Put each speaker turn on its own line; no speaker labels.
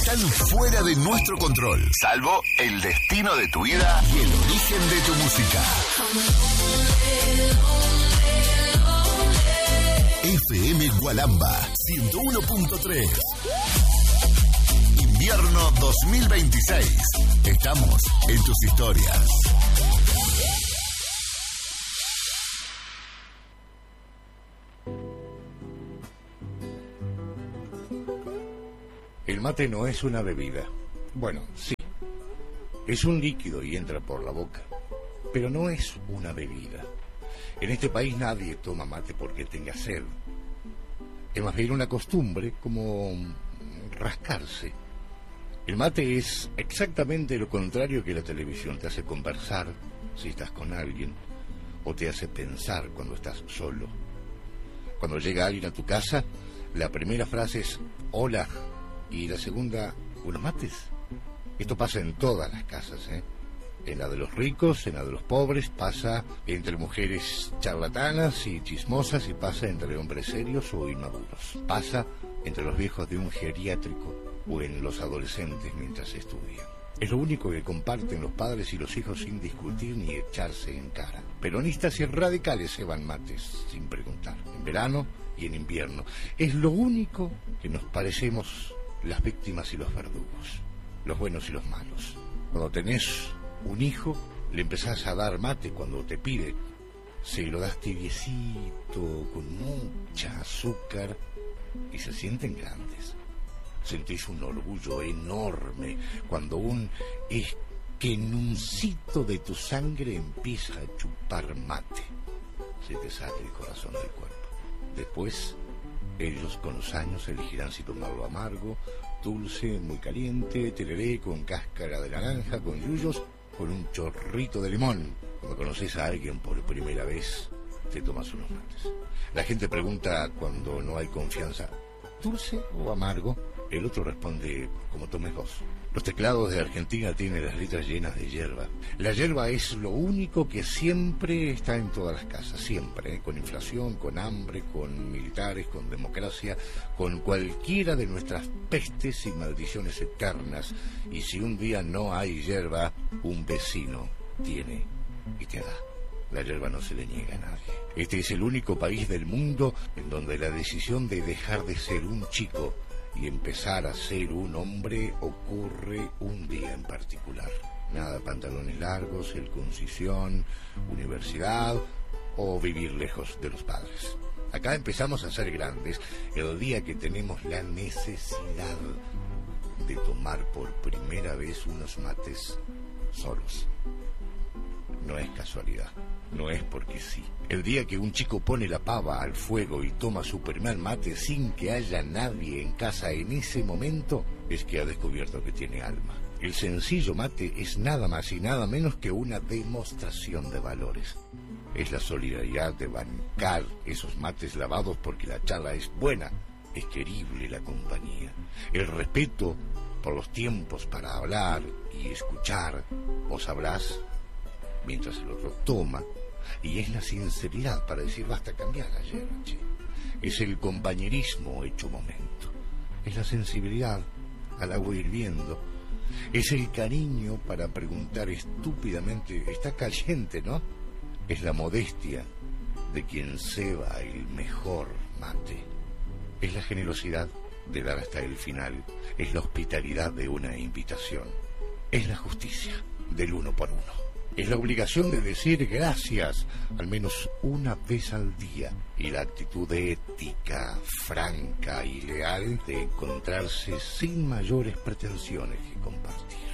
están fuera de nuestro control, salvo el destino de tu vida y el origen de tu música. FM Gualamba 101.3. Invierno 2026. Estamos en tus historias.
El mate no es una bebida. Bueno, sí. Es un líquido y entra por la boca. Pero no es una bebida. En este país nadie toma mate porque tenga sed. Es más bien una costumbre, como rascarse. El mate es exactamente lo contrario que la televisión. Te hace conversar si estás con alguien, o te hace pensar cuando estás solo. Cuando llega alguien a tu casa, la primera frase es hola, y la segunda, ¿unos mates? Esto pasa en todas las casas, ¿eh? En la de los ricos, en la de los pobres, pasa entre mujeres charlatanas y chismosas, y pasa entre hombres serios o inmaduros. Pasa entre los viejos de un geriátrico o en los adolescentes mientras estudian. Es lo único que comparten los padres y los hijos sin discutir ni echarse en cara. Peronistas y radicales se van mates sin preguntar, en verano y en invierno. Es lo único que nos parecemos las víctimas y los verdugos, los buenos y los malos. Cuando tenés un hijo, le empezás a dar mate cuando te pide. Se lo das tibiecito, con mucha azúcar, y se sienten grandes. Sentís un orgullo enorme cuando un esquenuncito de tu sangre empieza a chupar mate. Se te sale el corazón del cuerpo. Después, ellos con los años elegirán si tomarlo amargo, dulce, muy caliente, tereré con cáscara de naranja, con yuyos, con un chorrito de limón. Cuando conoces a alguien por primera vez, te tomas unos mates. La gente pregunta cuando no hay confianza, ¿dulce o amargo? El otro responde, como tomes vos. Los teclados de Argentina tienen las letras llenas de hierba. La hierba es lo único que siempre está en todas las casas, siempre, ¿eh? Con inflación, con hambre, con militares, con democracia, con cualquiera de nuestras pestes y maldiciones eternas. Y si un día no hay hierba, un vecino tiene y te da. La hierba no se le niega a nadie. Este es el único país del mundo en donde la decisión de dejar de ser un chico y empezar a ser un hombre ocurre un día en particular. Nada pantalones largos, circuncisión, universidad o vivir lejos de los padres. Acá empezamos a ser grandes el día que tenemos la necesidad de tomar por primera vez unos mates solos. No es casualidad, no es porque sí. El día que un chico pone la pava al fuego y toma su primer mate sin que haya nadie en casa en ese momento, es que ha descubierto que tiene alma. El sencillo mate es nada más y nada menos que una demostración de valores. Es la solidaridad de bancar esos mates lavados porque la charla es buena, es querible la compañía. El respeto por los tiempos para hablar y escuchar. Vos hablás mientras el otro toma, y es la sinceridad para decir basta cambiar ayer, che. Es el compañerismo hecho momento, es la sensibilidad al agua hirviendo, es el cariño para preguntar estúpidamente, está caliente, ¿no? Es la modestia de quien ceba el mejor mate, es la generosidad de dar hasta el final, es la hospitalidad de una invitación, es la justicia del uno por uno. Es la obligación de decir gracias al menos una vez al día y la actitud ética, franca y leal de encontrarse sin mayores pretensiones que compartir.